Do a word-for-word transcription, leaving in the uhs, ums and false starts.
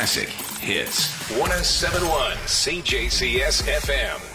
classic hits. one oh seven point one C J C S F M.